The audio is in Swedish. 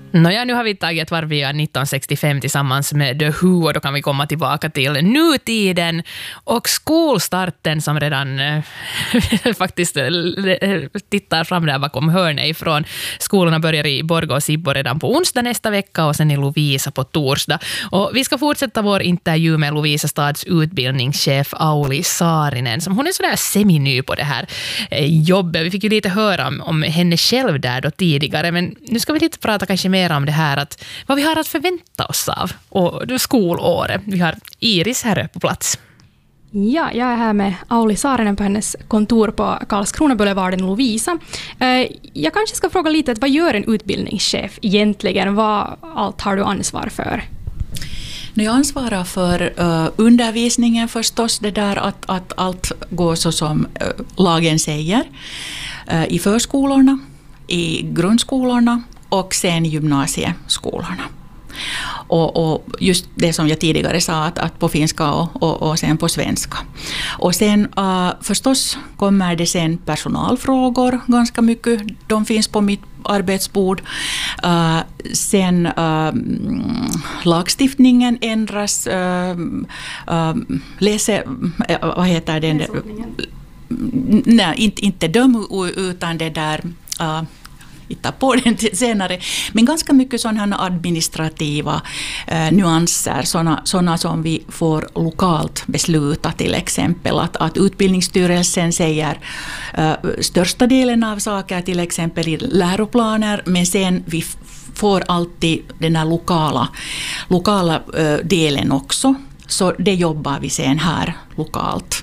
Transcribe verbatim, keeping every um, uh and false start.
Nåja, nu har vi tagit ett varv via nitton sextiofem tillsammans med The Who och då kan vi komma tillbaka till nutiden och skolstarten som redan äh, faktiskt äh, tittar fram där bakom hörnet ifrån. Skolorna börjar i Borgå och Sibbo redan på onsdag nästa vecka och sen i Lovisa på torsdag. Och vi ska fortsätta vår intervju med Lovisa stads utbildningschef Auli Saarinen som hon är sådär semi-ny på det här äh, jobbet. Vi fick ju lite höra om, om henne själv där då tidigare, men nu ska vi lite prata kanske mer om det här att vad vi har att förvänta oss av och det skolåret. Vi har Iris här på plats. Ja, jag är här med Auli Saarinen på hennes kontor på Karlskrona-boulevarden Lovisa. Jag kanske ska fråga lite, vad gör en utbildningschef egentligen? Vad allt har du ansvar för? Jag ansvarar för uh, undervisningen förstås, det där att, att allt går så som uh, lagen säger uh, i förskolorna, i grundskolorna och sen gymnasieskolorna. Och, och just det som jag tidigare sa, att, att på finska och, och, och sen på svenska. Och sen uh, förstås kommer det sen personalfrågor ganska mycket. De finns på mitt arbetsbord. Uh, sen uh, lagstiftningen ändras. Uh, uh, läse, uh, vad heter det? Nej, inte, inte döm utan det där... Uh, hitta på den senare. Men ganska mycket sådana administrativa eh, nyanser, sådana, sådana som vi får lokalt besluta, till exempel att, att utbildningsstyrelsen säger eh, största delen av saker, till exempel i läroplaner, men sen vi f- får alltid den här lokala, lokala eh, delen också. Så det jobbar vi sen här lokalt.